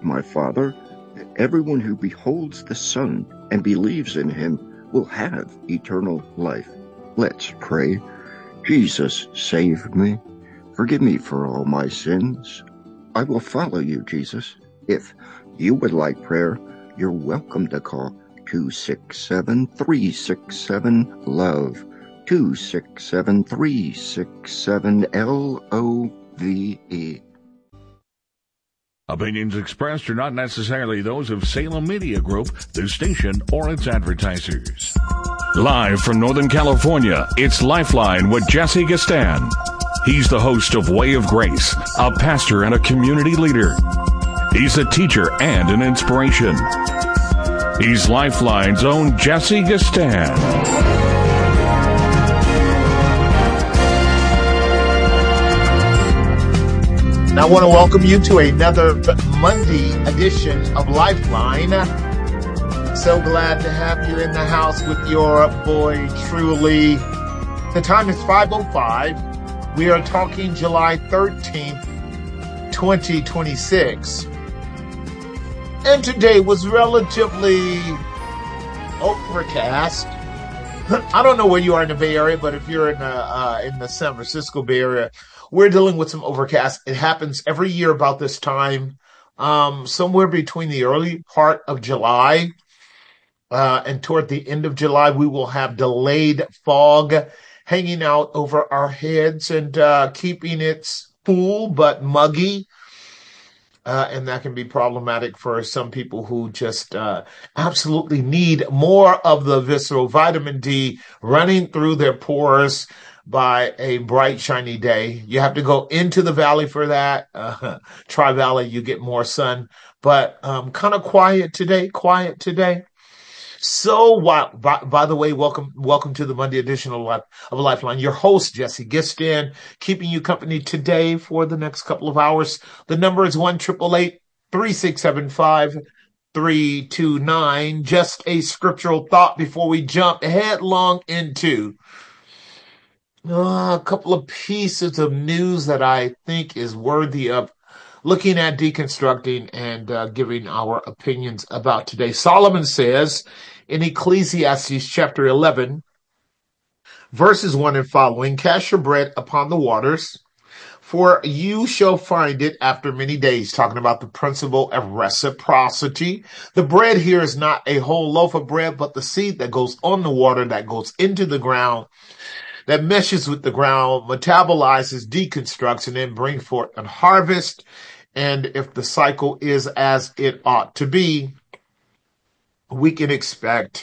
my Father, that everyone who beholds the Son and believes in him will have eternal life. Let's pray. Jesus, save me. Forgive me for all my sins. I will follow you, Jesus. If you would like prayer, you're welcome to call 267-367-LOVE, 267-367-LOVE. Opinions expressed are not necessarily those of Salem Media Group, the station, or its advertisers. Live from Northern California, it's Lifeline with Jesse Gastan. He's the host of Way of Grace, a pastor and a community leader. He's a teacher and an inspiration. He's Lifeline's own Jesse Gastan. I want to welcome you to another Monday edition of Lifeline. So glad to have you in the house with your boy truly. The time is 5:05. We are talking July 13th, 2026. And today was relatively overcast. I don't know where you are in the Bay Area, but if you're in the San Francisco Bay Area, we're dealing with some overcast. It happens every year about this time, somewhere between the early part of July and toward the end of July. We will have delayed fog hanging out over our heads and keeping it cool but muggy. And that can be problematic for some people who just absolutely need more of the visceral vitamin D running through their pores by a bright, shiny day. You have to go into the valley for that. Tri-Valley, you get more sun. But kind of quiet today. So, by the way, welcome to the Monday edition of Lifeline. Your host, Jesse Gastan, keeping you company today for the next couple of hours. The number is 1-888-3675-329. Just a scriptural thought before we jump headlong into a couple of pieces of news that I think is worthy of looking at, deconstructing, and giving our opinions about today. Solomon says in Ecclesiastes chapter 11, verses 1 and following, "Cast your bread upon the waters, for you shall find it after many days," talking about the principle of reciprocity. The bread here is not a whole loaf of bread, but the seed that goes on the water, that goes into the ground, that meshes with the ground, metabolizes, deconstructs, and then brings forth a harvest. And if the cycle is as it ought to be, we can expect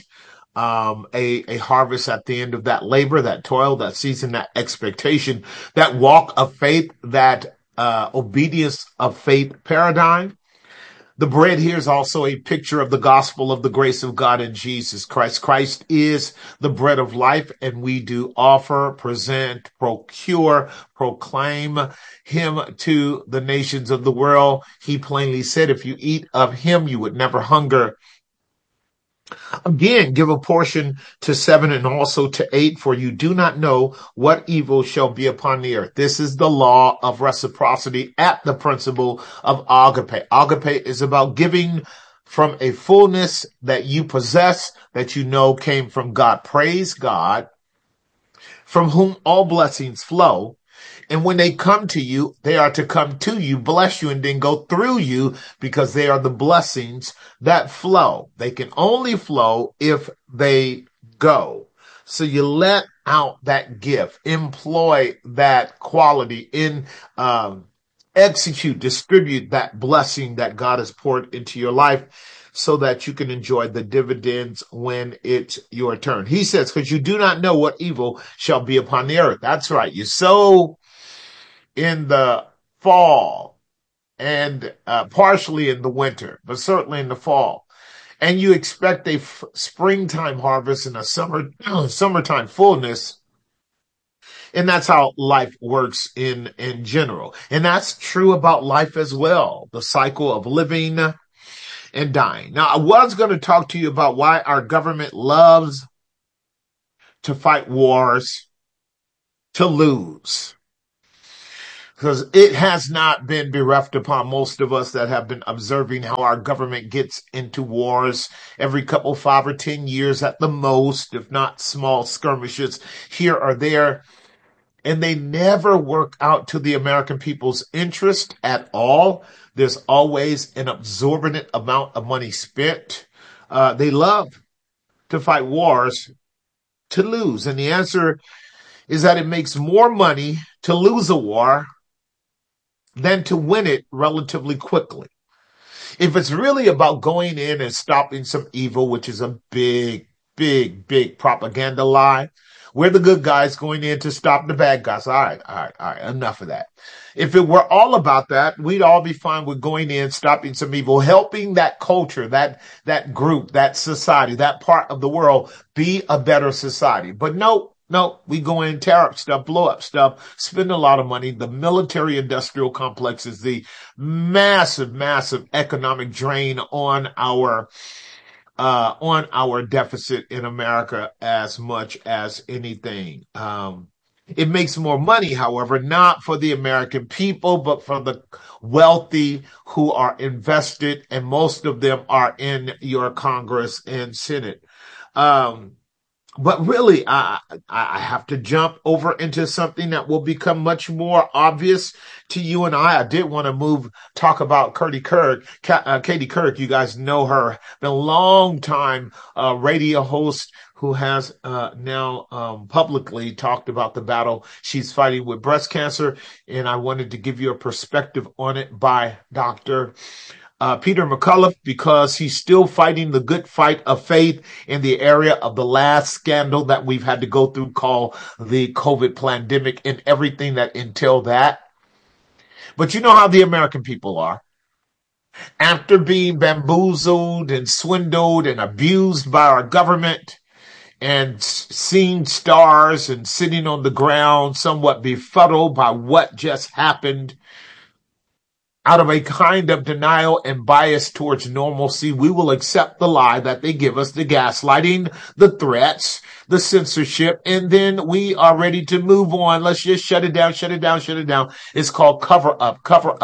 a harvest at the end of that labor, that toil, that season, that expectation, that walk of faith, that obedience of faith paradigm. The bread here is also a picture of the gospel of the grace of God in Jesus Christ. Christ is the bread of life, and we do offer, present, procure, proclaim him to the nations of the world. He plainly said, if you eat of him, you would never hunger. Again, give a portion to 7 and also to 8, for you do not know what evil shall be upon the earth. This is the law of reciprocity at the principle of agape. Agape is about giving from a fullness that you possess, that you know came from God. Praise God, from whom all blessings flow. And when they come to you, they are to come to you, bless you, and then go through you, because they are the blessings that flow. They can only flow if they go. So you let out that gift, employ that quality, execute, distribute that blessing that God has poured into your life, so that you can enjoy the dividends when it's your turn. He says, because you do not know what evil shall be upon the earth. That's right. You sow in the fall and partially in the winter, but certainly in the fall. And you expect a springtime harvest and a summertime fullness. And that's how life works in general. And that's true about life as well. The cycle of living and dying. Now, I was going to talk to you about why our government loves to fight wars to lose. because it has not been bereft upon most of us that have been observing how our government gets into wars every couple, 5 or 10 years at the most, if not small skirmishes here or there. And they never work out to the American people's interest at all. There's always an exorbitant amount of money spent. They love to fight wars to lose. And the answer is that it makes more money to lose a war than to win it relatively quickly. If it's really about going in and stopping some evil, which is a big, big, big propaganda lie, we're the good guys going in to stop the bad guys. All right, enough of that. If it were all about that, we'd all be fine with going in, stopping some evil, helping that culture, that group, that society, that part of the world be a better society. But no, we go in, tear up stuff, blow up stuff, spend a lot of money. The military industrial complex is the massive, massive economic drain on our deficit in America as much as anything. It makes more money, however, not for the American people, but for the wealthy who are invested, and most of them are in your Congress and Senate. But really, I have to jump over into something that will become much more obvious to you and I. I did want to talk about Katie Couric. You guys know her, been a long time radio host who has now publicly talked about the battle she's fighting with breast cancer. And I wanted to give you a perspective on it by Dr. Peter McCullough, because he's still fighting the good fight of faith in the area of the last scandal that we've had to go through called the COVID pandemic and everything that entailed that. But you know how the American people are. After being bamboozled and swindled and abused by our government and seeing stars and sitting on the ground somewhat befuddled by what just happened, out of a kind of denial and bias towards normalcy, we will accept the lie that they give us, the gaslighting, the threats, the censorship, and then we are ready to move on. Let's just shut it down. It's called cover up.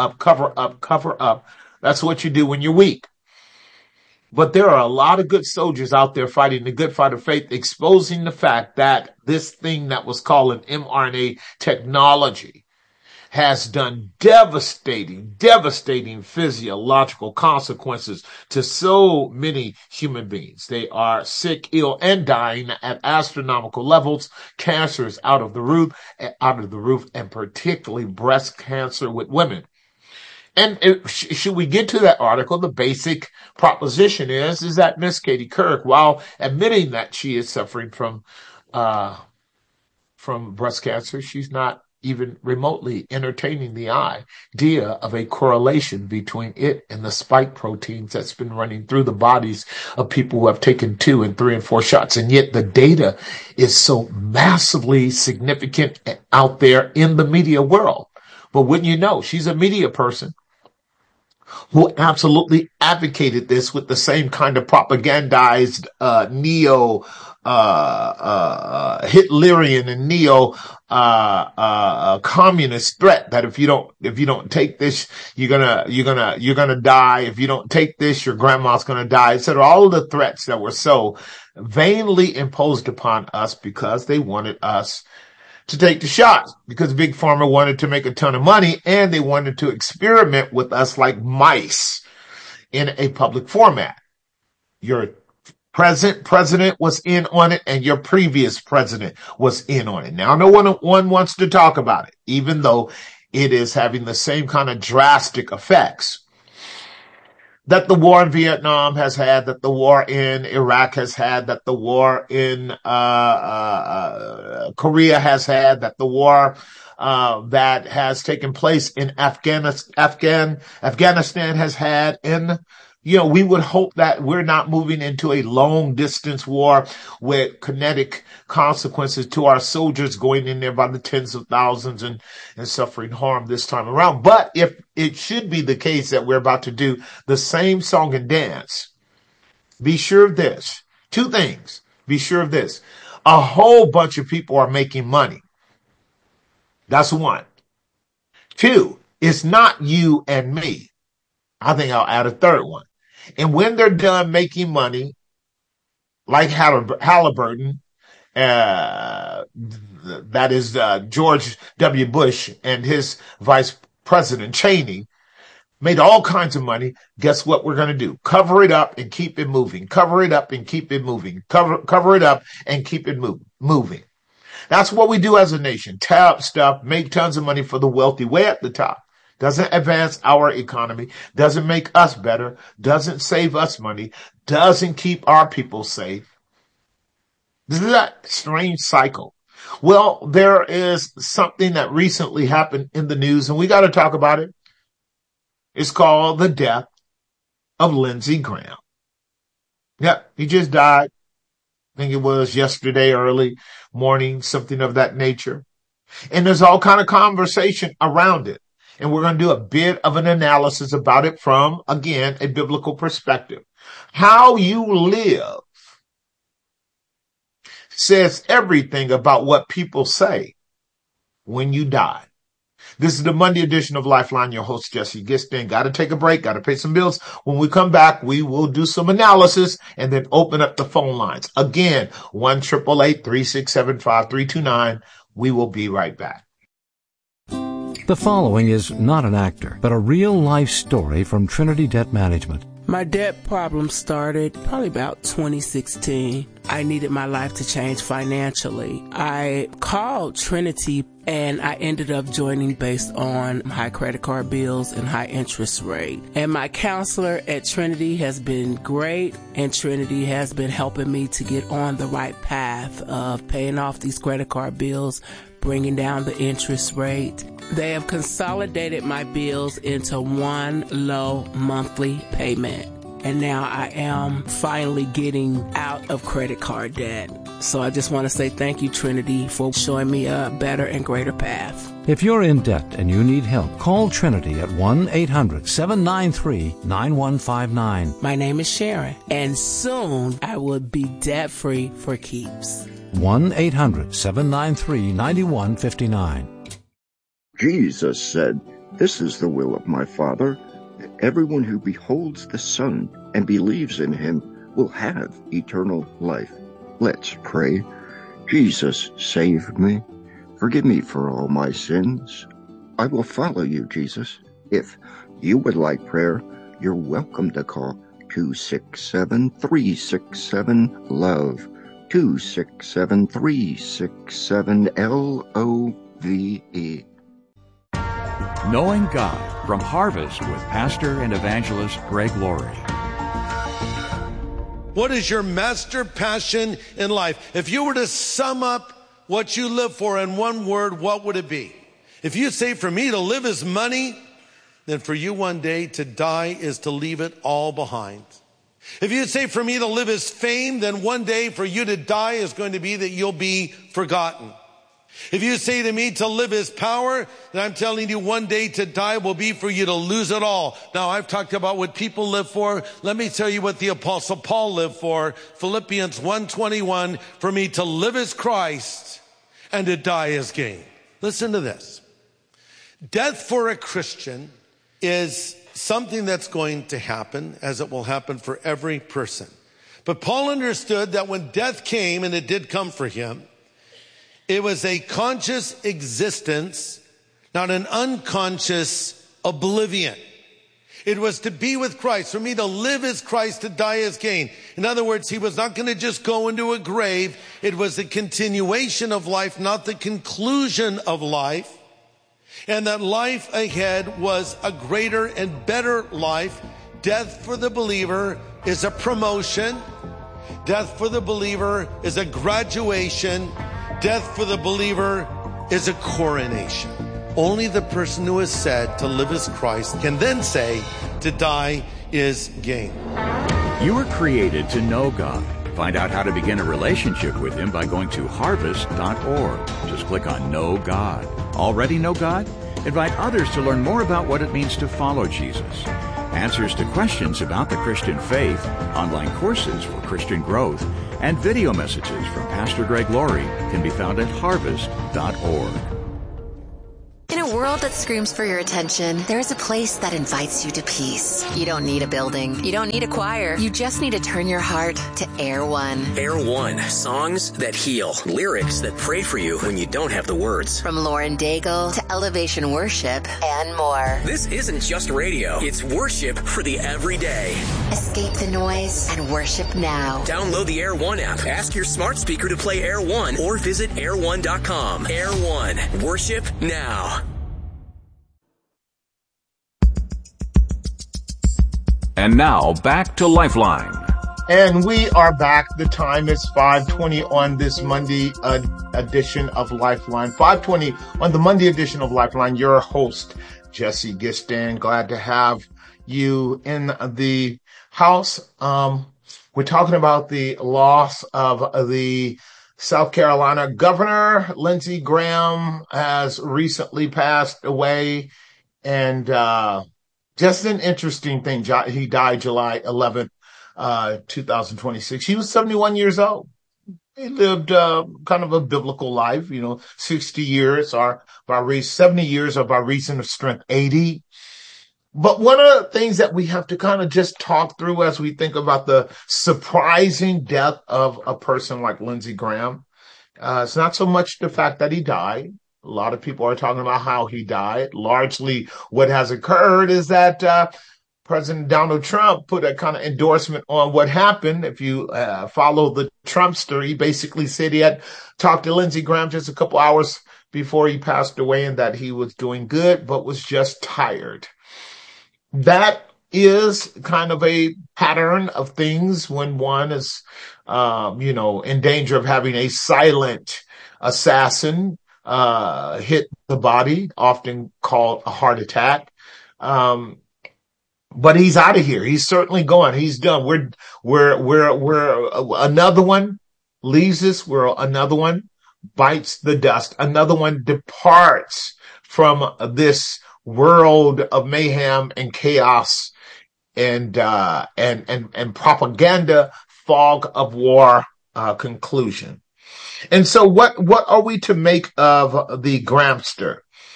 That's what you do when you're weak. But there are a lot of good soldiers out there fighting the good fight of faith, exposing the fact that this thing that was called an mRNA technology has done devastating physiological consequences to so many human beings. They are sick, ill, and dying at astronomical levels. Cancer is out of the roof, and particularly breast cancer with women. And should we get to that article, the basic proposition is that Miss Katie Couric, while admitting that she is suffering from breast cancer, she's not even remotely entertaining the idea of a correlation between it and the spike proteins that's been running through the bodies of people who have taken 2 and 3 and 4 shots. And yet the data is so massively significant out there in the media world. But wouldn't you know, she's a media person who absolutely advocated this with the same kind of propagandized Hitlerian and communist threat that if you don't take this, you're gonna die. If you don't take this, your grandma's gonna die, etc. All of the threats that were so vainly imposed upon us because they wanted us to take the shots, because Big Pharma wanted to make a ton of money and they wanted to experiment with us like mice in a public format. Your present president was in on it and your previous president was in on it. Now, no one wants to talk about it, even though it is having the same kind of drastic effects that the war in Vietnam has had, that the war in Iraq has had, that the war in Korea has had, that the war that has taken place in Afghanistan has had. And we would hope that we're not moving into a long distance war with kinetic consequences to our soldiers going in there by the tens of thousands and suffering harm this time around. But if it should be the case that we're about to do the same song and dance, be sure of this. 2 things. Be sure of this. A whole bunch of people are making money. That's one. Two, it's not you and me. I think I'll add a third one. And when they're done making money, like Halliburton, that is George W. Bush and his vice president Cheney, made all kinds of money. Guess what we're going to do? Cover it up and keep it moving. Cover it up and keep it moving. Cover it up and keep it moving. That's what we do as a nation. Tear up stuff, make tons of money for the wealthy way at the top. Doesn't advance our economy, doesn't make us better, doesn't save us money, doesn't keep our people safe. This is that strange cycle. Well, there is something that recently happened in the news, and we got to talk about it. It's called the death of Lindsey Graham. Yep, he just died. I think it was yesterday, early morning, something of that nature. And there's all kind of conversation around it. And we're going to do a bit of an analysis about it from, again, a biblical perspective. How you live says everything about what people say when you die. This is the Monday edition of Lifeline. Your host, Jesse Gistin. Got to take a break. Got to pay some bills. When we come back, we will do some analysis and then open up the phone lines. Again, 1-888-367-5329. We will be right back. The following is not an actor, but a real-life story from Trinity Debt Management. My debt problem started probably about 2016. I needed my life to change financially. I called Trinity and I ended up joining based on high credit card bills and high interest rate. And my counselor at Trinity has been great, and Trinity has been helping me to get on the right path of paying off these credit card bills, bringing down the interest rate. They have consolidated my bills into one low monthly payment. And now I am finally getting out of credit card debt. So I just want to say thank you, Trinity, for showing me a better and greater path. If you're in debt and you need help, call Trinity at 1-800-793-9159. My name is Sharon, and soon I will be debt-free for keeps. 1-800-793-9159. Jesus said, "This is the will of my Father. Everyone who beholds the Son and believes in him will have eternal life." Let's pray. Jesus, save me. Forgive me for all my sins. I will follow you, Jesus. If you would like prayer, you're welcome to call 267-367-LOVE. 267-367-LOVE. Knowing God from Harvest with Pastor and Evangelist Greg Laurie. What is your master passion in life? If you were to sum up what you live for in one word, what would it be? If you say, for me to live is money, then for you one day to die is to leave it all behind. If you say, for me to live is fame, then one day for you to die is going to be that you'll be forgotten. If you say to me to live is power, then I'm telling you one day to die will be for you to lose it all. Now, I've talked about what people live for. Let me tell you what the Apostle Paul lived for. Philippians 1:21, for me to live is Christ and to die is gain. Listen to this. Death for a Christian is something that's going to happen, as it will happen for every person. But Paul understood that when death came, and it did come for him, it was a conscious existence, not an unconscious oblivion. It was to be with Christ. For me to live is Christ, to die is gain. In other words, he was not going to just go into a grave. It was the continuation of life, not the conclusion of life. And that life ahead was a greater and better life. Death for the believer is a promotion. Death for the believer is a graduation. Death for the believer is a coronation. Only the person who has said to live as Christ can then say to die is gain. You were created to know God. Find out how to begin a relationship with him by going to harvest.org. Just click on Know God. Already know God? Invite others to learn more about what it means to follow Jesus. Answers to questions about the Christian faith, online courses for Christian growth, and video messages from Pastor Greg Laurie can be found at harvest.org. In a a world that screams for your attention, there is a place that invites you to peace. You don't need a building. You don't need a choir. You just need to turn your heart to Air One. Air One, songs that heal, lyrics that pray for you when you don't have the words. From Lauren Daigle to Elevation Worship and more. This isn't just radio. It's worship for the everyday. Escape the noise and worship now. Download the Air One app. Ask your smart speaker to play Air One or visit air1.com. Air One, worship now. And now back to Lifeline. And we are back. The time is 5:20 on this Monday edition of Lifeline. 5:20 on the Monday edition of Lifeline. Your host, Jesse Gistan. Glad to have you in the house. We're talking about the loss of the South Carolina governor. Lindsey Graham has recently passed away. And just an interesting thing. He died July 11th. 2026. He was 71 years old. He lived kind of a biblical life, 60 years or by reason, 70 years or by reason of strength, 80. But one of the things that we have to kind of just talk through as we think about the surprising death of a person like Lindsey Graham, it's not so much the fact that he died. A lot of people are talking about how he died. Largely what has occurred is that President Donald Trump put a kind of endorsement on what happened. If you follow the Trumpster, he basically said he had talked to Lindsey Graham just a couple hours before he passed away and that he was doing good, but was just tired. That is kind of a pattern of things when one is, in danger of having a silent assassin hit the body, often called a heart attack. But he's out of here. He's certainly gone. He's done. We're another one leaves us. Another one bites the dust. Another one departs from this world of mayhem and chaos and propaganda, fog of war, conclusion. And so what are we to make of the Grahamster?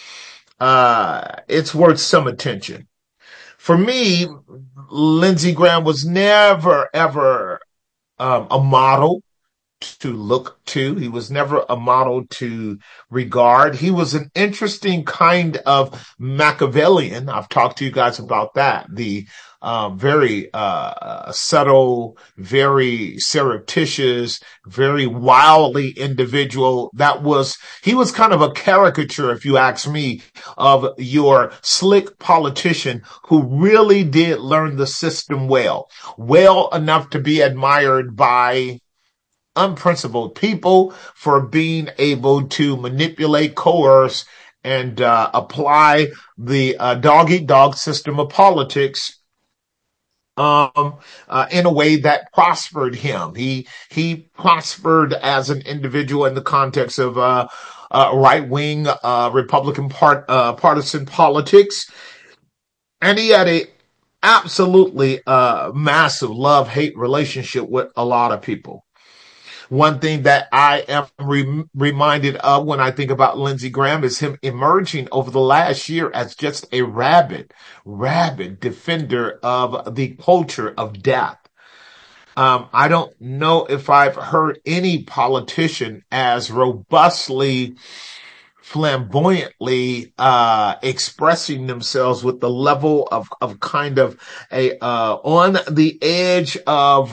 It's worth some attention. For me, Lindsey Graham was never, ever a model to look to. He was never a model to regard. He was an interesting kind of Machiavellian. I've talked to you guys about that. The very subtle, very surreptitious, very wildly individual. He was kind of a caricature, if you ask me, of your slick politician who really did learn the system well enough to be admired by unprincipled people for being able to manipulate, coerce, and apply the dog-eat-dog system of politics in a way that prospered him. He prospered as an individual in the context of right-wing Republican partisan politics, and he had a absolutely massive love-hate relationship with a lot of people. One thing that I am reminded of when I think about Lindsey Graham is him emerging over the last year as just a rabid defender of the culture of death. I don't know if I've heard any politician as robustly, flamboyantly expressing themselves with the level of kind of a on the edge of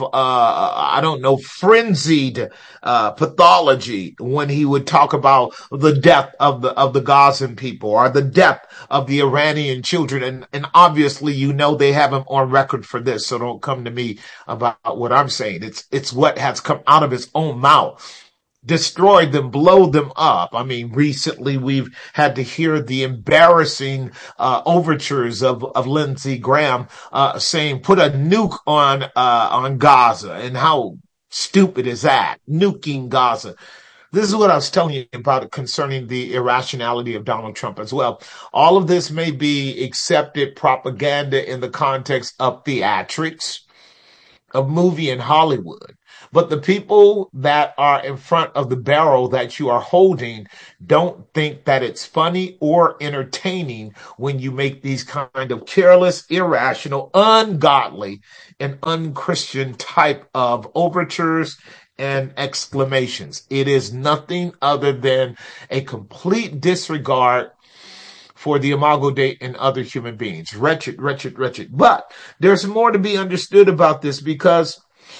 frenzied pathology when he would talk about the death of the Gazan people or the death of the Iranian children, and obviously they have him on record for this, so don't come to me about what I'm saying. It's what has come out of his own mouth. Destroyed them, blow them up. I mean, recently we've had to hear the embarrassing overtures of Lindsey Graham saying put a nuke on Gaza, and how stupid is that? Nuking Gaza. This is what I was telling you about concerning the irrationality of Donald Trump as well. All of this may be accepted propaganda in the context of theatrics, of movie in Hollywood. But the people that are in front of the barrel that you are holding don't think that it's funny or entertaining when you make these kind of careless, irrational, ungodly, and unchristian type of overtures and exclamations. It is nothing other than a complete disregard for the Imago Dei and other human beings. Wretched, wretched, wretched. But there's more to be understood about this because,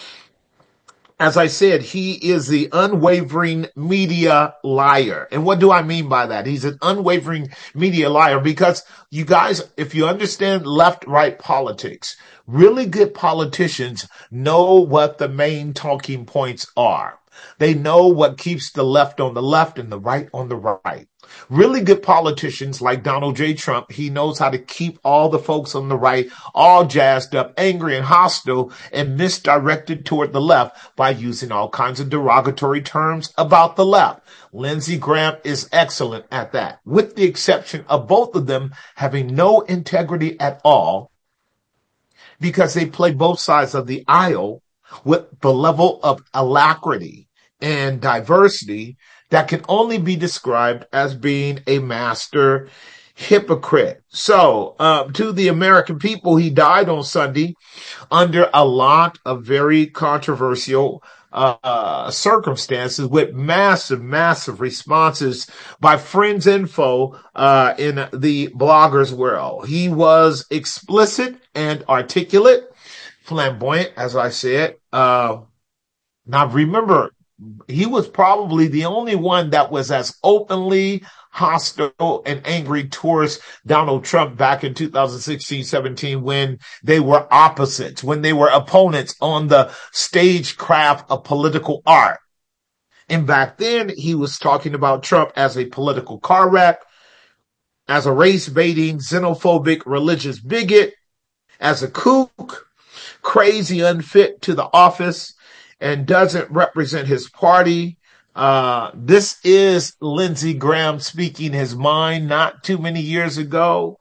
as I said, he is the unwavering media liar. And what do I mean by that? He's an unwavering media liar because, you guys, if you understand left-right politics, really good politicians know what the main talking points are. They know what keeps the left on the left and the right on the right. Really good politicians like Donald J. Trump, he knows how to keep all the folks on the right all jazzed up, angry and hostile and misdirected toward the left by using all kinds of derogatory terms about the left. Lindsey Graham is excellent at that, with the exception of both of them having no integrity at all because they play both sides of the aisle with the level of alacrity and diversity that can only be described as being a master hypocrite. So, to the American people, he died on Sunday under a lot of very controversial circumstances with massive responses by friends and foe in the bloggers world. He was explicit and articulate, flamboyant, as I said. Now remember, he was probably the only one that was as openly hostile and angry towards Donald Trump back in 2016-17 when they were opposites, when they were opponents on the stagecraft of political art. And back then, he was talking about Trump as a political car wreck, as a race-baiting, xenophobic, religious bigot, as a kook, crazy, unfit to the office, and doesn't represent his party. This is Lindsey Graham speaking his mind not too many years ago.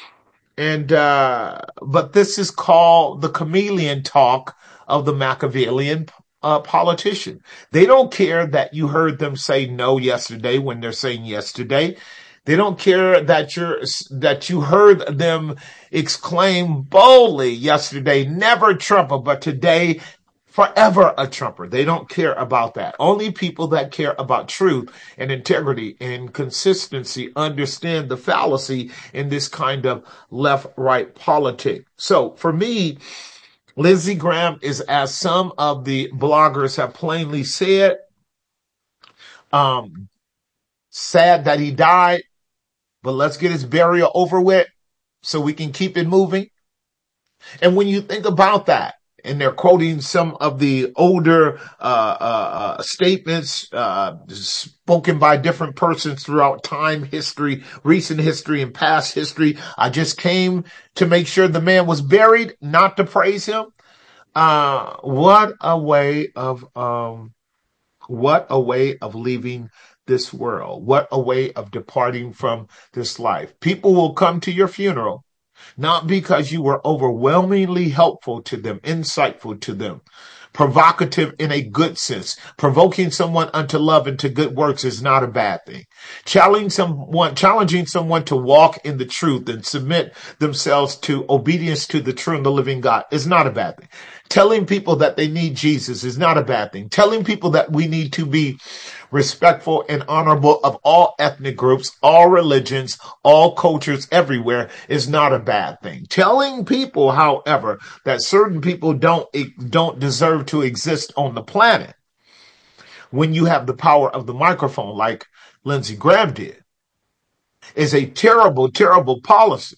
But this is called the chameleon talk of the Machiavellian politician. They don't care that you heard them say no yesterday when they're saying yes today. They don't care that you heard them exclaim boldly yesterday, never Trumper, but today, forever a Trumper. They don't care about that. Only people that care about truth and integrity and consistency understand the fallacy in this kind of left-right politics. So for me, Lindsey Graham is, as some of the bloggers have plainly said, sad that he died, but let's get his burial over with so we can keep it moving. And when you think about that, and they're quoting some of the older statements spoken by different persons throughout time, history, recent history, and past history. I just came to make sure the man was buried, not to praise him. What a way of leaving this world. What a way of departing from this life. People will come to your funeral not because you were overwhelmingly helpful to them, insightful to them, provocative in a good sense. Provoking someone unto love and to good works is not a bad thing. Challenging someone to walk in the truth and submit themselves to obedience to the true and the living God is not a bad thing. Telling people that they need Jesus is not a bad thing. Telling people that we need to be respectful and honorable of all ethnic groups, all religions, all cultures everywhere is not a bad thing. Telling people, however, that certain people don't deserve to exist on the planet when you have the power of the microphone like Lindsey Graham did is a terrible, terrible policy.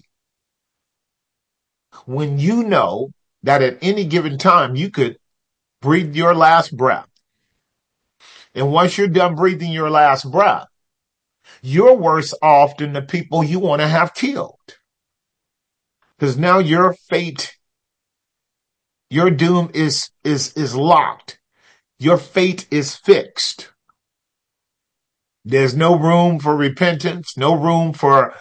When you know that at any given time you could breathe your last breath. And once you're done breathing your last breath, you're worse off than the people you want to have killed. Because now your fate, your doom is locked. Your fate is fixed. There's no room for repentance, no room for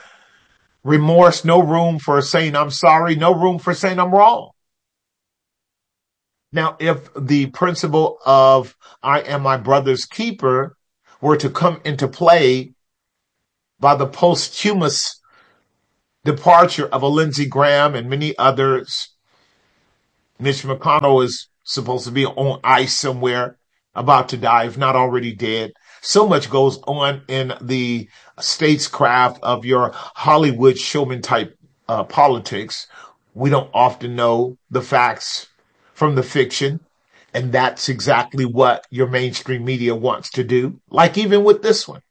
remorse, no room for saying I'm sorry, no room for saying I'm wrong. Now, if the principle of I am my brother's keeper were to come into play by the posthumous departure of a Lindsey Graham and many others, Mitch McConnell is supposed to be on ice somewhere, about to die, if not already dead. So much goes on in the statescraft of your Hollywood showman type politics. We don't often know the facts from the fiction. And that's exactly what your mainstream media wants to do. Like even with this one,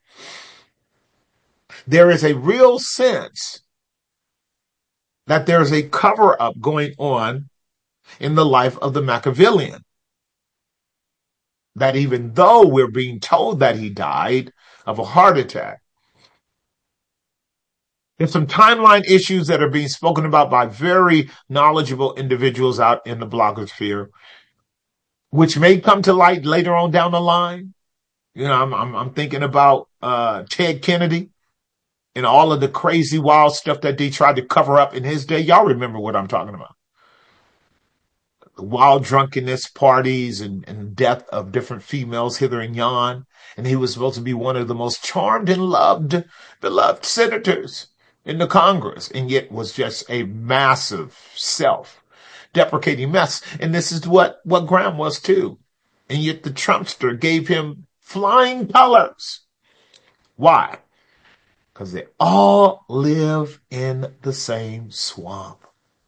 there is a real sense that there's a cover up going on in the life of the Machiavellian. That even though we're being told that he died of a heart attack, there's some timeline issues that are being spoken about by very knowledgeable individuals out in the blogosphere, which may come to light later on down the line. You know, I'm thinking about Ted Kennedy and all of the crazy, wild stuff that they tried to cover up in his day. Y'all remember what I'm talking about. The wild drunkenness parties and death of different females hither and yon. And he was supposed to be one of the most charmed and beloved senators in the Congress, and yet was just a massive self-deprecating mess. And this is what Graham was too. And yet the Trumpster gave him flying colors. Why? Because they all live in the same swamp.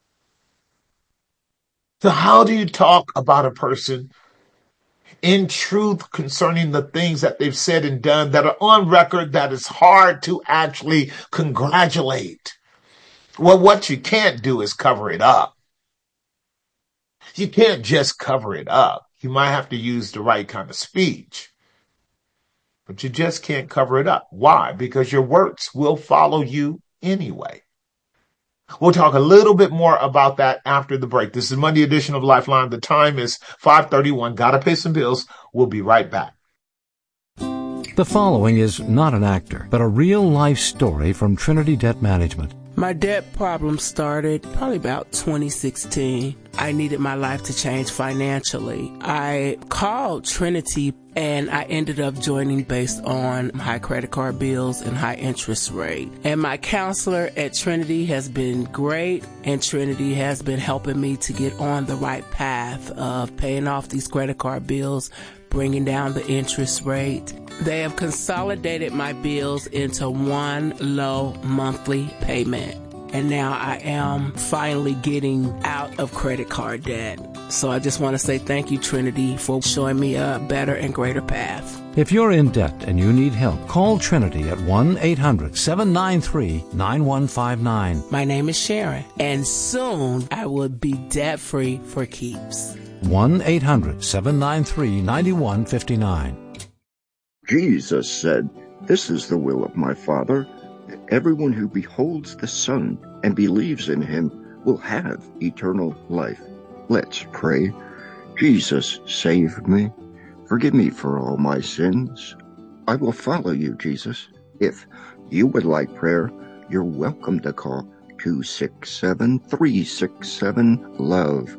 So how do you talk about a person in truth concerning the things that they've said and done that are on record that is hard to actually congratulate? Well, what you can't do is cover it up. You can't just cover it up. You might have to use the right kind of speech, but you just can't cover it up. Why? Because your works will follow you anyway. We'll talk a little bit more about that after the break. This is Monday edition of Lifeline. The time is 5:31. Gotta pay some bills. We'll be right back. The following is not an actor, but a real-life story from Trinity Debt Management. My debt problem started probably about 2016. I needed my life to change financially. I called Trinity and I ended up joining based on high credit card bills and high interest rate. And my counselor at Trinity has been great, and Trinity has been helping me to get on the right path of paying off these credit card bills, bringing down the interest rate. They have consolidated my bills into one low monthly payment. And now I am finally getting out of credit card debt. So I just want to say thank you, Trinity, for showing me a better and greater path. If you're in debt and you need help, call Trinity at 1-800-793-9159. My name is Sharon, and soon I will be debt-free for keeps. 1-800-793-9159. Jesus said, "This is the will of my Father. Everyone who beholds the Son and believes in him will have eternal life." Let's pray. Jesus, save me. Forgive me for all my sins. I will follow you, Jesus. If you would like prayer, you're welcome to call 267-367-LOVE,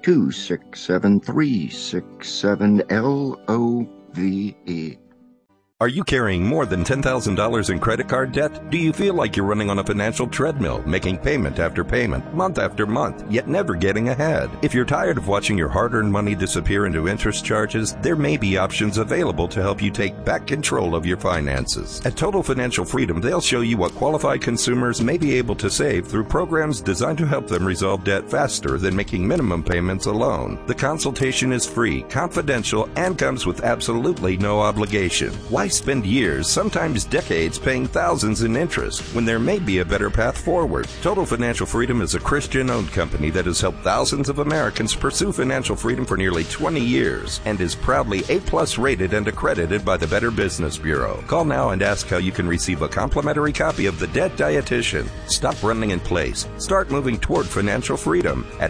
267-367-LOVE. Are you carrying more than $10,000 in credit card debt? Do you feel like you're running on a financial treadmill, making payment after payment, month after month, yet never getting ahead? If you're tired of watching your hard-earned money disappear into interest charges, there may be options available to help you take back control of your finances. At Total Financial Freedom, they'll show you what qualified consumers may be able to save through programs designed to help them resolve debt faster than making minimum payments alone. The consultation is free, confidential, and comes with absolutely no obligation. Why spend years, sometimes decades, paying thousands in interest when there may be a better path forward? Total Financial Freedom is a Christian-owned company that has helped thousands of Americans pursue financial freedom for nearly 20 years and is proudly A+ rated and accredited by the Better Business Bureau. Call now and ask how you can receive a complimentary copy of The Debt Dietitian. Stop running in place. Start moving toward financial freedom at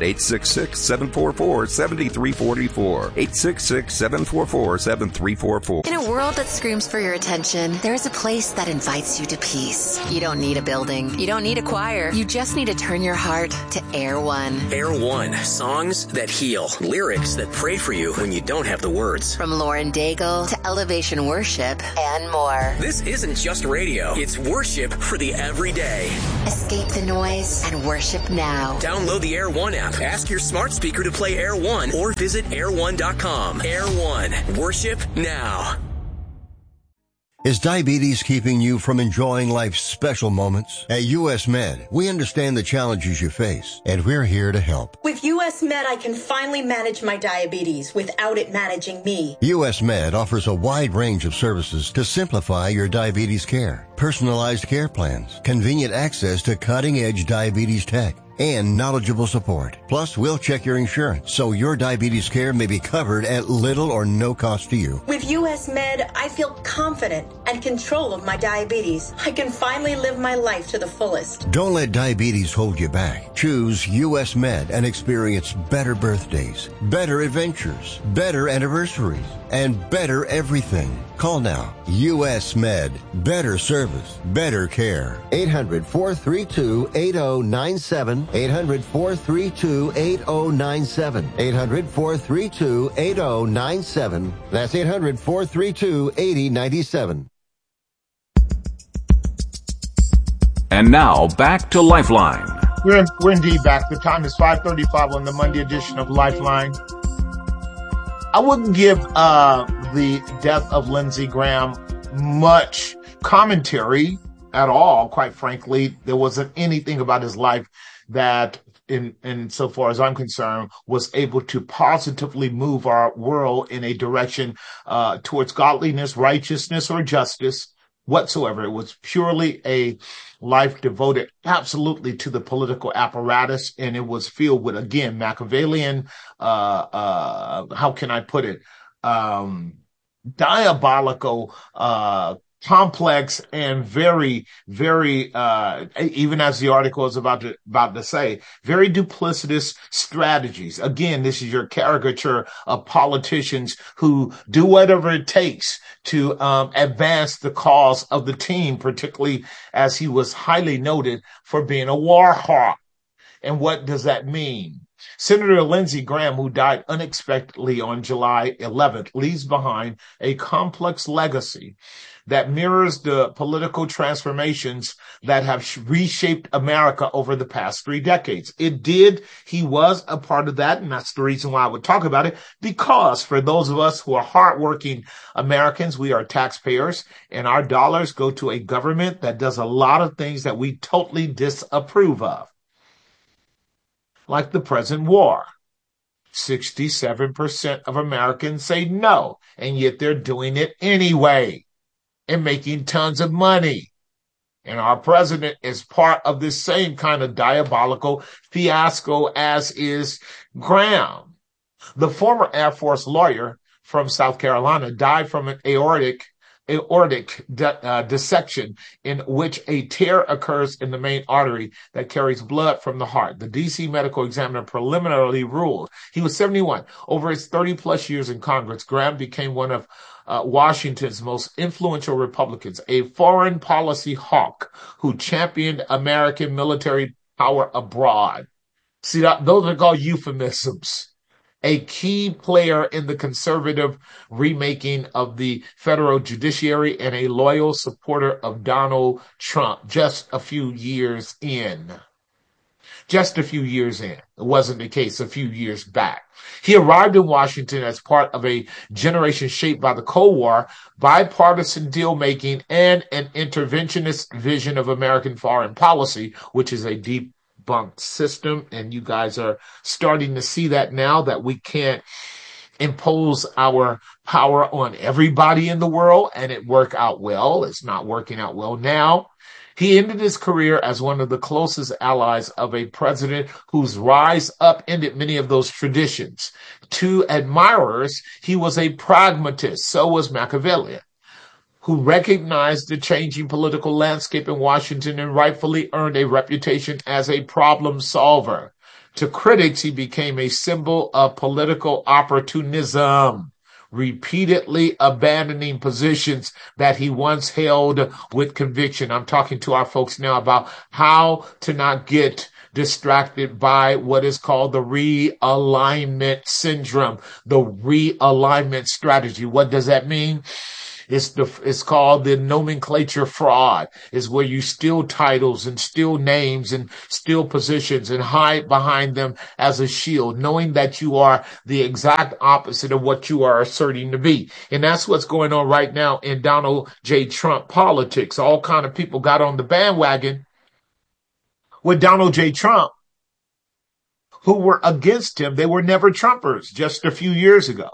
866-744-7344. 866-744-7344. In a world that screams Thanks for your attention. There's a place that invites you to peace. You don't need a building. You don't need a choir. You just need to turn your heart to Air One. Air One, songs that heal, lyrics that pray for you when you don't have the words. From Lauren Daigle to Elevation Worship and more. This isn't just radio. It's worship for the everyday. Escape the noise and worship now. Download the Air One app. Ask your smart speaker to play Air One or visit air1.com. Air One, worship now. Is diabetes keeping you from enjoying life's special moments? At US Med, we understand the challenges you face, and we're here to help. With US Med, I can finally manage my diabetes without it managing me. US Med offers a wide range of services to simplify your diabetes care. Personalized care plans, convenient access to cutting-edge diabetes tech, and knowledgeable support. Plus, we'll check your insurance so your diabetes care may be covered at little or no cost to you. With US Med, I feel confident and control of my diabetes. I can finally live my life to the fullest. Don't let diabetes hold you back. Choose US Med and experience better birthdays, better adventures, better anniversaries, and better everything. Call now. US Med. Better service. Better care. 800-432-8097. 800-432-8097. 800-432-8097. That's 800-432-8097. And now back to Lifeline. We're indeed back. The time is 5:35 on the Monday edition of Lifeline. I wouldn't give the death of Lindsey Graham much commentary at all. Quite frankly, there wasn't anything about his life that, in so far as I'm concerned, was able to positively move our world in a direction towards godliness, righteousness, or justice whatsoever. It was purely a life devoted absolutely to the political apparatus, and it was filled with, again, Machiavellian, how can I put it, diabolical, complex, and very, very, even as the article is about to say, very duplicitous strategies. Again, this is your caricature of politicians who do whatever it takes to advance the cause of the team, particularly as he was highly noted for being a war hawk. And what does that mean? Senator Lindsey Graham, who died unexpectedly on July 11th, leaves behind a complex legacy that mirrors the political transformations that have reshaped America over the past 3 decades. It did. He was a part of that, and that's the reason why I would talk about it, because for those of us who are hardworking Americans, we are taxpayers, and our dollars go to a government that does a lot of things that we totally disapprove of, like the present war. 67% of Americans say no, and yet they're doing it anyway and making tons of money. And our president is part of this same kind of diabolical fiasco as is Graham. The former Air Force lawyer from South Carolina died from an aortic dissection in which a tear occurs in the main artery that carries blood from the heart. The D.C. medical examiner preliminarily ruled he was 71. Over his 30-plus years in Congress, Graham became one of Washington's most influential Republicans, a foreign policy hawk who championed American military power abroad. See, those are called euphemisms. A key player in the conservative remaking of the federal judiciary and a loyal supporter of Donald Trump just a few years in. It wasn't the case a few years back. He arrived in Washington as part of a generation shaped by the Cold War, bipartisan deal-making, and an interventionist vision of American foreign policy, which is a debunked system. And you guys are starting to see that now, that we can't impose our power on everybody in the world and it work out well. It's not working out well now. He ended his career as one of the closest allies of a president whose rise upended many of those traditions. To admirers, he was a pragmatist. So was Machiavelli, who recognized the changing political landscape in Washington and rightfully earned a reputation as a problem solver. To critics, he became a symbol of political opportunism, repeatedly abandoning positions that he once held with conviction. I'm talking to our folks now about how to not get distracted by what is called the realignment syndrome, the realignment strategy. What does that mean? It's called the nomenclature fraud. Is where you steal titles and steal names and steal positions and hide behind them as a shield, knowing that you are the exact opposite of what you are asserting to be. And that's what's going on right now in Donald J. Trump politics. All kind of people got on the bandwagon with Donald J. Trump who were against him. They were never Trumpers just a few years ago.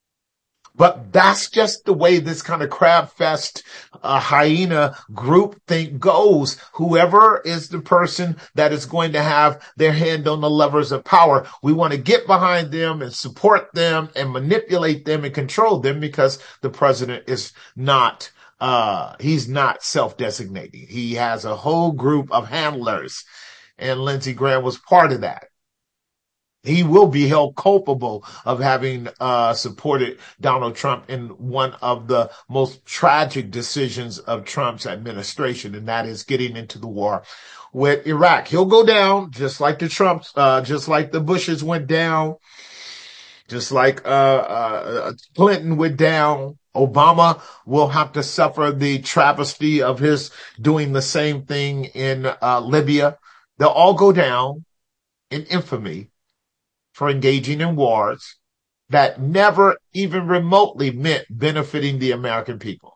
But that's just the way this kind of crab fest, hyena group think goes. Whoever is the person that is going to have their hand on the levers of power, we want to get behind them and support them and manipulate them and control them, because the president is not, he's not self-designating. He has a whole group of handlers, and Lindsey Graham was part of that. He will be held culpable of having supported Donald Trump in one of the most tragic decisions of Trump's administration, and that is getting into the war with Iraq. He'll go down just like the Trumps, just like the Bushes went down, just like Clinton went down. Obama will have to suffer the travesty of his doing the same thing in Libya. They'll all go down in infamy for engaging in wars that never even remotely meant benefiting the American people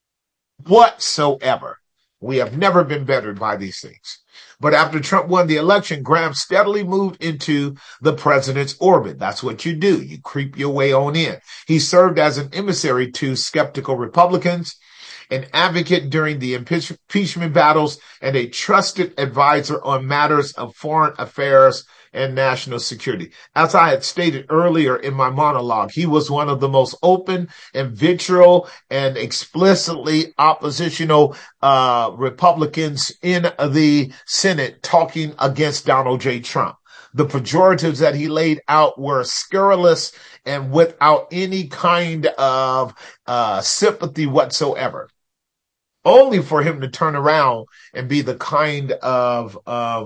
whatsoever. We have never been bettered by these things. But after Trump won the election, Graham steadily moved into the president's orbit. That's what you do. You creep your way on in. He served as an emissary to skeptical Republicans, an advocate during the impeachment battles, and a trusted advisor on matters of foreign affairs and national security. As I had stated earlier in my monologue, he was one of the most open and vitriol and explicitly oppositional Republicans in the Senate talking against Donald J. Trump. The pejoratives that he laid out were scurrilous and without any kind of sympathy whatsoever, only for him to turn around and be the kind of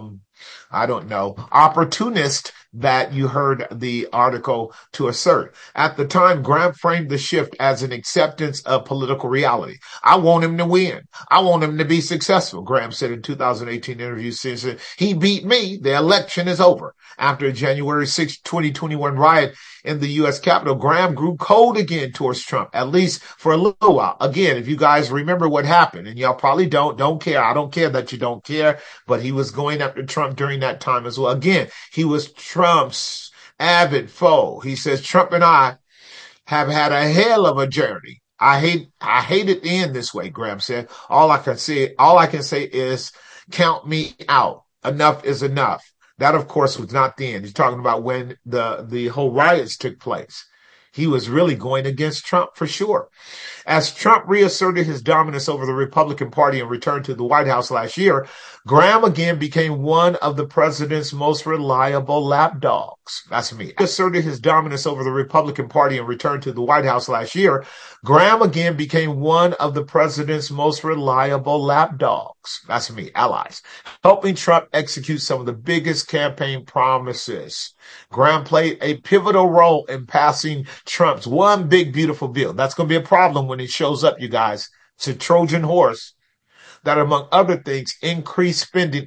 opportunist that you heard the article to assert. At the time, Graham framed the shift as an acceptance of political reality. I want him to win. I want him to be successful, Graham said in 2018 interview. Since he beat me, the election is over. After a January 6, 2021 riot in the U.S. Capitol, Graham grew cold again towards Trump, at least for a little while. Again, if you guys remember what happened, and y'all probably don't care. I don't care that you don't care, but he was going after Trump during that time as well. Again, he was Trump's avid foe. He says, Trump and I have had a hell of a journey. I hate it to end this way, Graham said. All I can say is count me out. Enough is enough. That, of course, was not the end. He's talking about when the whole riots took place. He was really going against Trump for sure. As Trump reasserted his dominance over the Republican Party and returned to the White House last year, Graham again became one of the president's most reliable lapdogs. That's me. Asserted his dominance over the Republican Party and returned to the White House last year, Graham again became one of the president's most reliable lapdogs. That's me, allies, helping Trump execute some of the biggest campaign promises. Graham played a pivotal role in passing Trump's one big, beautiful bill. That's going to be a problem when it shows up, you guys. It's a Trojan horse that, among other things, increase spending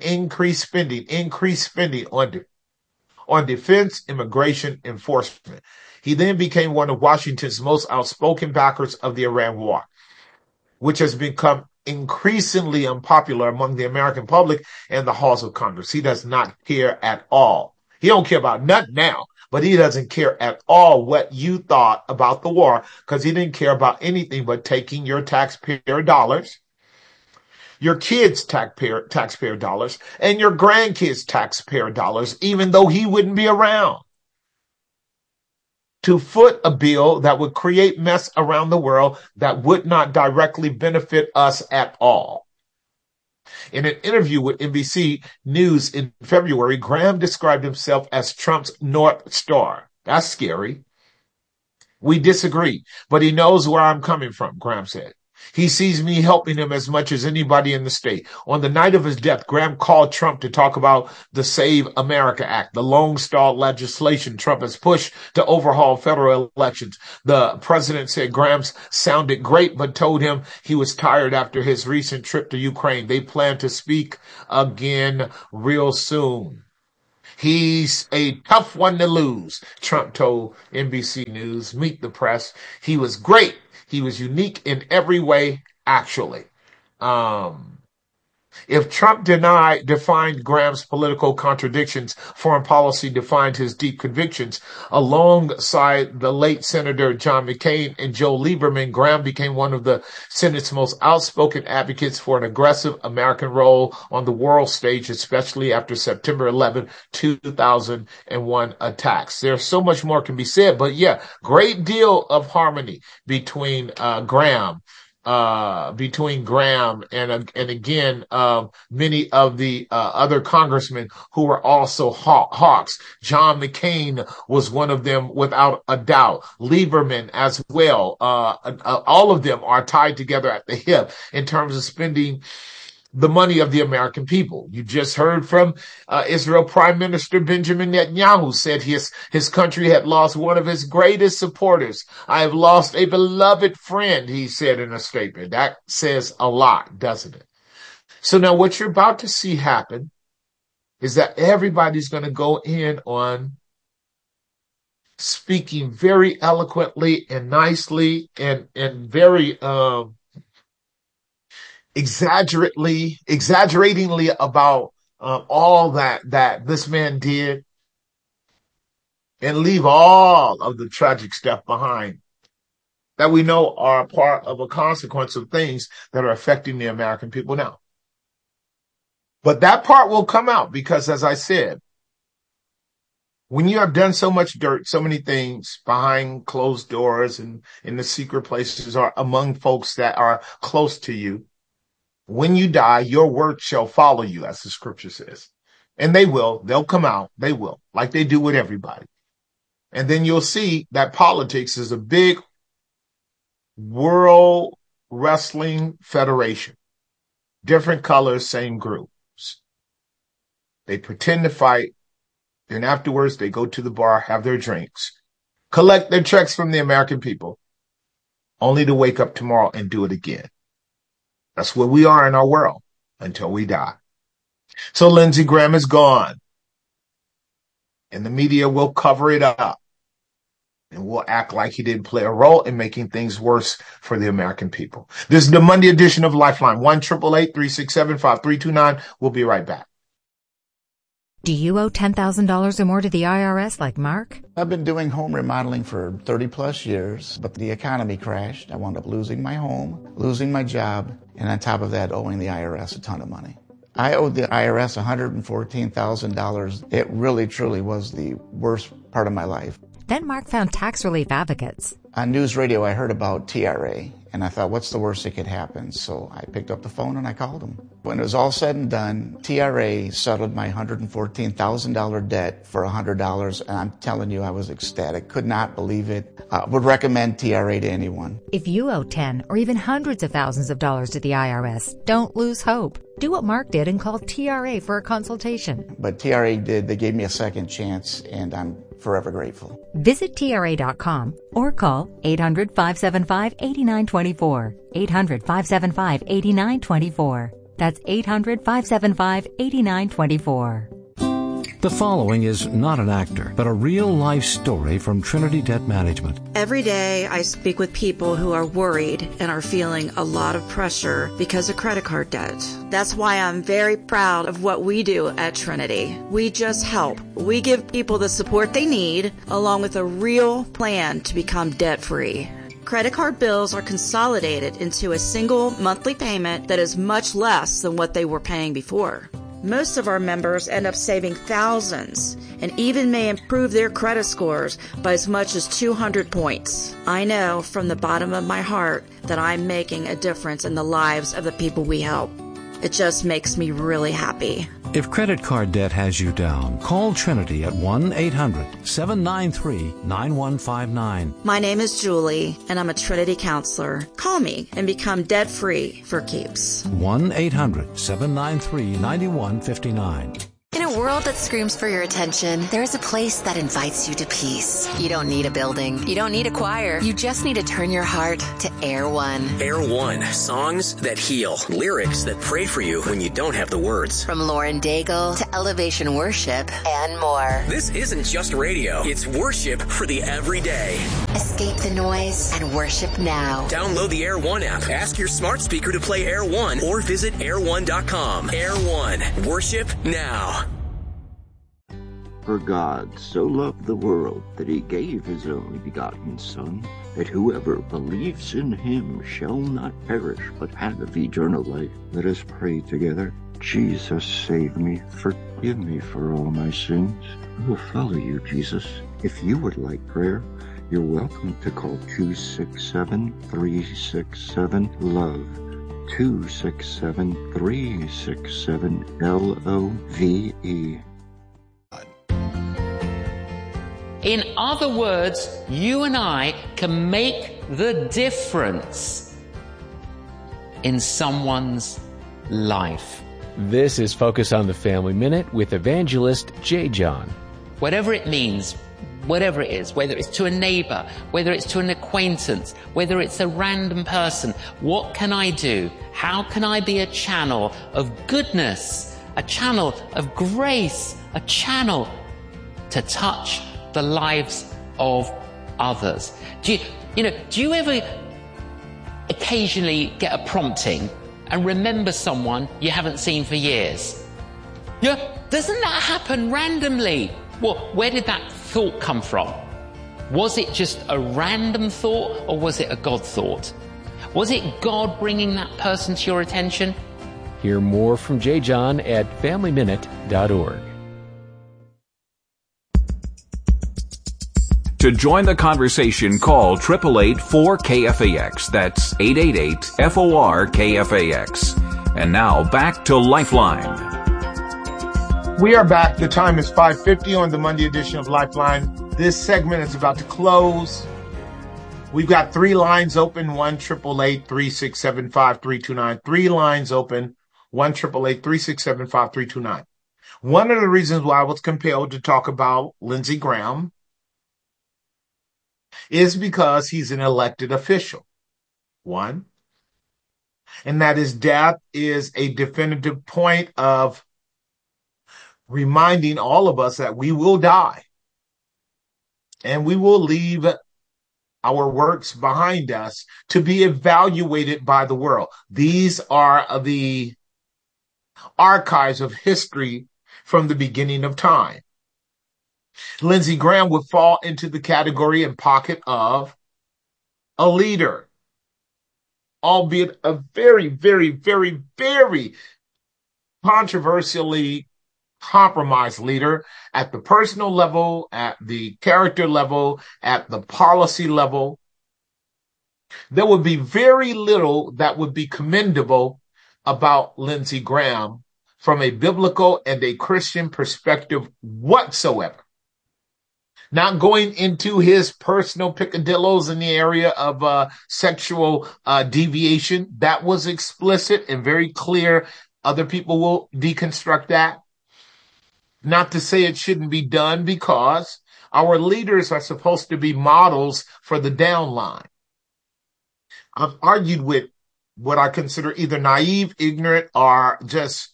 on defense, immigration, enforcement. He then became one of Washington's most outspoken backers of the Iran war, which has become increasingly unpopular among the American public and the halls of Congress. He does not care at all. He don't care about nothing now, but he doesn't care at all what you thought about the war, because he didn't care about anything but taking your taxpayer dollars, your kids' taxpayer dollars, and your grandkids' taxpayer dollars, even though he wouldn't be around, to foot a bill that would create mess around the world that would not directly benefit us at all. In an interview with NBC News in February, Graham described himself as Trump's North Star. That's scary. We disagree, but he knows where I'm coming from, Graham said. He sees me helping him as much as anybody in the state. On the night of his death, Graham called Trump to talk about the Save America Act, the long-stalled legislation Trump has pushed to overhaul federal elections. The president said Graham sounded great, but told him he was tired after his recent trip to Ukraine. They plan to speak again real soon. He's a tough one to lose, Trump told NBC News. Meet the Press. He was great. He was unique in every way, actually. If Trump defined Graham's political contradictions, foreign policy defined his deep convictions. Alongside the late Senator John McCain and Joe Lieberman, Graham became one of the Senate's most outspoken advocates for an aggressive American role on the world stage, especially after September 11, 2001 attacks. There's so much more can be said, but yeah, great deal of harmony between Graham and again, many of the other congressmen who were also hawks. John McCain was one of them without a doubt. Lieberman as well. All of them are tied together at the hip in terms of spending the money of the American people. You just heard from Israel Prime Minister Benjamin Netanyahu said his country had lost one of his greatest supporters. I have lost a beloved friend, he said in a statement. That says a lot, doesn't it? So now what you're about to see happen is that everybody's going to go in on speaking very eloquently and nicely and very exaggeratingly about all that this man did, and leave all of the tragic stuff behind that we know are a part of a consequence of things that are affecting the American people now. But that part will come out because, as I said, when you have done so much dirt, so many things behind closed doors and in the secret places or among folks that are close to you, when you die, your work shall follow you, as the scripture says. And they will. They'll come out. They will, like they do with everybody. And then you'll see that politics is a big world wrestling federation. Different colors, same groups. They pretend to fight. Then afterwards, they go to the bar, have their drinks, collect their checks from the American people, only to wake up tomorrow and do it again. That's where we are in our world until we die. So Lindsey Graham is gone. And the media will cover it up. And will act like he didn't play a role in making things worse for the American people. This is the Monday edition of Lifeline. 1-888-367-5329. We'll be right back. Do you owe $10,000 or more to the IRS like Mark? I've been doing home remodeling for 30 plus years, but the economy crashed. I wound up losing my home, losing my job, and on top of that, owing the IRS a ton of money. I owed the IRS $114,000. It really, truly was the worst part of my life. Then Mark found tax relief advocates. On news radio, I heard about TRA, and I thought, what's the worst that could happen? So I picked up the phone and I called them. When it was all said and done, TRA settled my $114,000 debt for $100, and I'm telling you, I was ecstatic. Could not believe it. Would recommend TRA to anyone. If you owe 10 or even hundreds of thousands of dollars to the IRS, don't lose hope. Do what Mark did and call TRA for a consultation. But TRA did. They gave me a second chance, and I'm forever grateful. Visit TRA.com or call 800-575-8924. 800-575-8924. That's 800-575-8924. The following is not an actor, but a real-life story from Trinity Debt Management. Every day I speak with people who are worried and are feeling a lot of pressure because of credit card debt. That's why I'm very proud of what we do at Trinity. We just help. We give people the support they need, along with a real plan to become debt-free. Credit card bills are consolidated into a single monthly payment that is much less than what they were paying before. Most of our members end up saving thousands and even may improve their credit scores by as much as 200 points. I know from the bottom of my heart that I'm making a difference in the lives of the people we help. It just makes me really happy. If credit card debt has you down, call Trinity at 1-800-793-9159. My name is Julie, and I'm a Trinity counselor. Call me and become debt-free for keeps. 1-800-793-9159. In a world that screams for your attention, there is a place that invites you to peace. You don't need a building. You don't need a choir. You just need to turn your heart to Air One. Air One, songs that heal, lyrics that pray for you when you don't have the words. From Lauren Daigle to Elevation Worship and more. This isn't just radio. It's worship for the everyday. Escape the noise and worship now. Download the Air One app. Ask your smart speaker to play Air One or visit air1.com. Air One, worship now. For God so loved the world that he gave his only begotten Son, that whoever believes in him shall not perish, but have eternal life. Let us pray together. Jesus, save me. Forgive me for all my sins. I will follow you, Jesus. If you would like prayer, you're welcome to call 267-367-LOVE. 267-367-LOVE. In other words, you and I can make the difference in someone's life. This is Focus on the Family Minute with evangelist J. John. Whatever it means, whatever it is, whether it's to a neighbor, whether it's to an acquaintance, whether it's a random person, what can I do? How can I be a channel of goodness, a channel of grace, a channel to touch the lives of others? Do you ever occasionally get a prompting and remember someone you haven't seen for years? Yeah, doesn't that happen randomly? Well, where did that thought come from? Was it just a random thought, or was it a God thought? Was it God bringing that person to your attention? Hear more from J. John at FamilyMinute.org. To join the conversation, call 888-4KFAX. That's 888-FOR-KFAX. And now back to Lifeline. We are back. The time is 5:50 on the Monday edition of Lifeline. This segment is about to close. We've got 3 lines open, 1-888-367-5329. 3 lines open, 1-888-367-5329. One of the reasons why I was compelled to talk about Lindsey Graham is because he's an elected official. One, and that his death is a definitive point of reminding all of us that we will die and we will leave our works behind us to be evaluated by the world. These are the archives of history from the beginning of time. Lindsey Graham would fall into the category and pocket of a leader, albeit a very, very, very, very controversially compromised leader at the personal level, at the character level, at the policy level. There would be very little that would be commendable about Lindsey Graham from a biblical and a Christian perspective whatsoever. Not going into his personal picadillos in the area of sexual deviation. That was explicit and very clear. Other people will deconstruct that. Not to say it shouldn't be done, because our leaders are supposed to be models for the downline. I've argued with what I consider either naive, ignorant, or just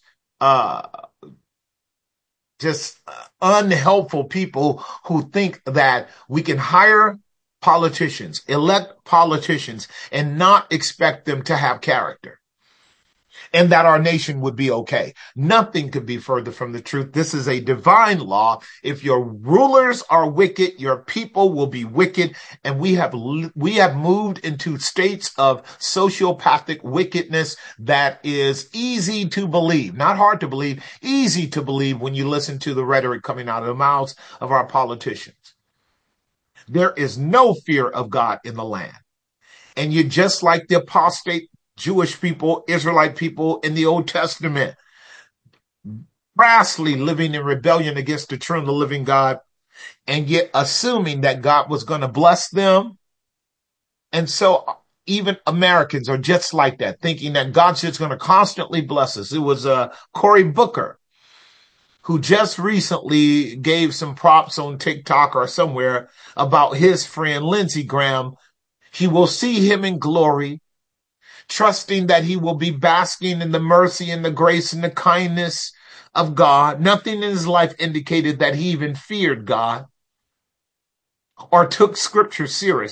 unhelpful people who think that we can hire politicians, elect politicians, and not expect them to have character, and that our nation would be okay. Nothing could be further from the truth. This is a divine law. If your rulers are wicked, your people will be wicked. And we have moved into states of sociopathic wickedness that is easy to believe, not hard to believe, easy to believe when you listen to the rhetoric coming out of the mouths of our politicians. There is no fear of God in the land. And you're just like the apostate Jewish people, Israelite people in the Old Testament, crassly living in rebellion against the true and the living God, and yet assuming that God was going to bless them. And so even Americans are just like that, thinking that God's just going to constantly bless us. It was Cory Booker who just recently gave some props on TikTok or somewhere about his friend Lindsey Graham. He will see him in glory, trusting that he will be basking in the mercy and the grace and the kindness of God. Nothing in his life indicated that he even feared God or took scripture serious.